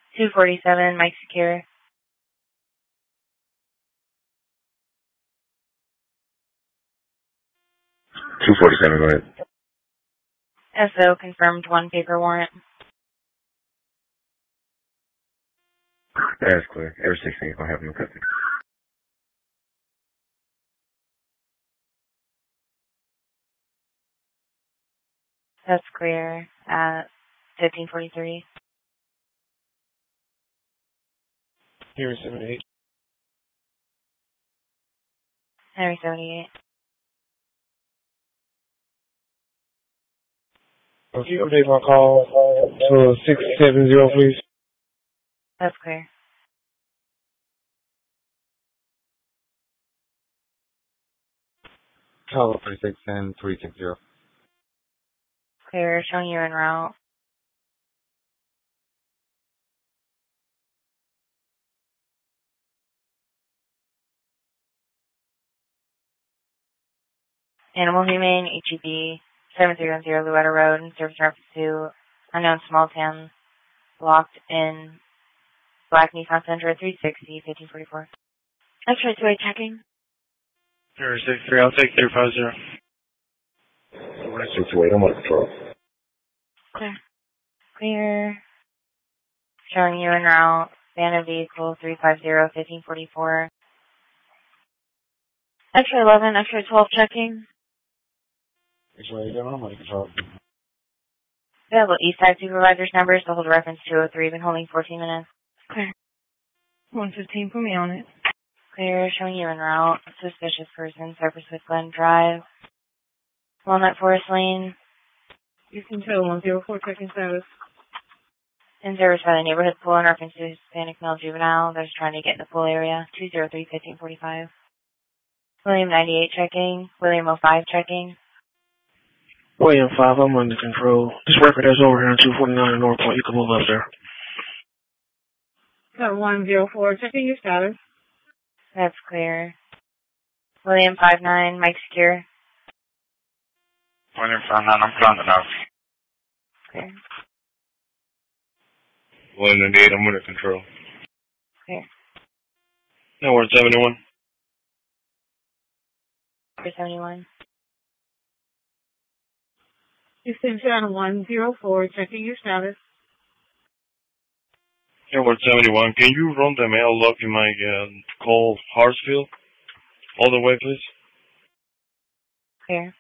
247, Mike Secure. 247, go ahead. SO confirmed 1 paper warrant. That's clear. Every 16 gonna have no custody. That's clear at 1543. Henry 78. Henry 78. Can you update my call to 670, please? That's clear. Tower 3610 360. Clear, showing you en route. Animal Humane, HEB, 7310 Louetta Road, in service reference to unknown small town, locked in Black Nissan Sentra 360, 1544. X-ray 2A checking. Henry 63, I'll take 350. 628, I'm under control. Clear. Clear. Showing you en route. Abandoned vehicle 350, 1544. X-ray 11, X-ray 12 checking. X-ray 11, I'm under control. Available East Side supervisor's numbers to hold reference 203, been holding 14 minutes. Clear. 115, put me on it. Clear, showing you en route. Suspicious person, Cypress with Glen Drive. Walnut Forest Lane. You can tell 104 checking status. In service by the neighborhood pool in reference to Hispanic male juvenile. They're just trying to get in the pool area. 203, 1545. William 98 checking. William 05 checking. William 5, I'm under control. This record is over here on 249 North Point. You can move up there. Got 104 checking your status. That's clear. William 59, Mike Secure. William 59, I'm grounded now. Clear. William 98, I'm under control. Clear. Network 71. 71. Extension 104 checking your status. Network 71, can you run the mail log in my call Hartsfield all the way, please? Clear.